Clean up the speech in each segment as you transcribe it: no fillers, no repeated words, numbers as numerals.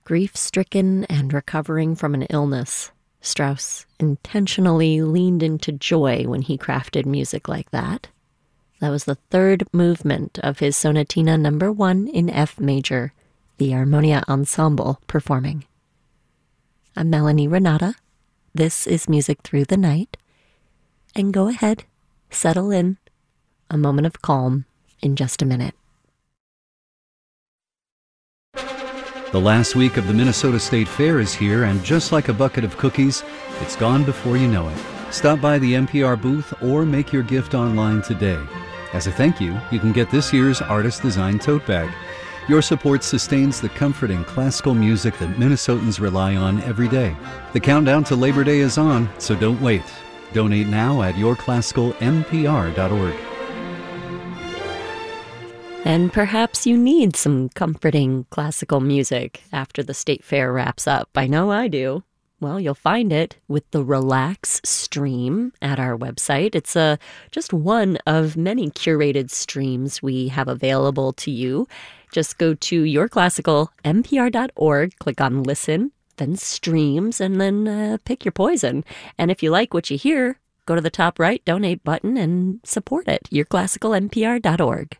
Grief-stricken and recovering from an illness, Strauss intentionally leaned into joy when he crafted music like that. That was the third movement of his Sonatina No. 1 in F major, the Armonia Ensemble performing. I'm Melanie Renata. This is Music Through the Night. And go ahead, settle in. A moment of calm in just a minute. The last week of the Minnesota State Fair is here, and just like a bucket of cookies, it's gone before you know it. Stop by the NPR booth or make your gift online today. As a thank you, you can get this year's artist-designed tote bag. Your support sustains the comfort and classical music that Minnesotans rely on every day. The countdown to Labor Day is on, so don't wait. Donate now at yourclassicalnpr.org. And perhaps you need some comforting classical music after the State Fair wraps up. I know I do. Well, you'll find it with the Relax stream at our website. It's just one of many curated streams we have available to you. Just go to yourclassicalnpr.org, click on Listen, then Streams, and then pick your poison. And if you like what you hear, go to the top right donate button and support it. yourclassicalnpr.org.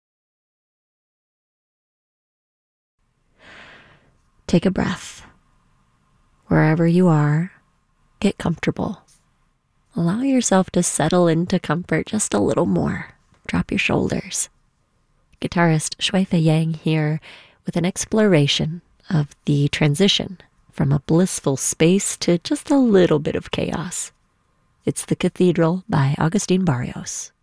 Take a breath. Wherever you are, get comfortable. Allow yourself to settle into comfort just a little more. Drop your shoulders. Guitarist Shui-Fei Yang here with an exploration of the transition from a blissful space to just a little bit of chaos. It's The Cathedral by Agustin Barrios.